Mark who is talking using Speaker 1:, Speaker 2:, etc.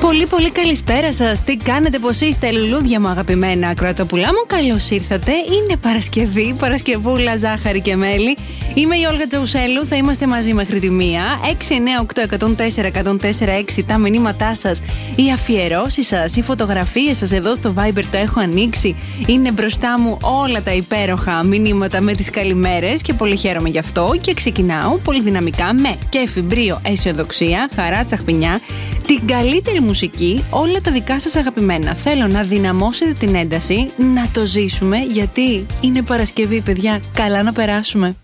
Speaker 1: Πολύ πολύ καλησπέρα σας. Τι κάνετε, πως είστε, λουλούδια μου αγαπημένα ακροατοπουλά μου? Καλώς ήρθατε. Είναι Παρασκευή, Παρασκευούλα, ζάχαρη και μέλι. Είμαι η Όλγα Τζαουσέλου, θα είμαστε μαζί μέχρι τη 1. 698-104-104-6 τα μηνύματά σας, οι αφιερώσεις σας, οι φωτογραφίες σας εδώ στο Viber το έχω ανοίξει. Είναι μπροστά μου όλα τα υπέροχα μηνύματα με τις καλημέρες και πολύ χαίρομαι γι' αυτό. Και ξεκινάω πολύ δυναμικά με κέφι, μπρίο, αισιοδοξία, χαρά, τσαχπινιά, την καλύτερη μουσική, όλα τα δικά σας αγαπημένα. Θέλω να δυναμώσετε την ένταση, να το ζήσουμε, γιατί είναι Παρασκευή, παιδιά. Καλά να περάσουμε.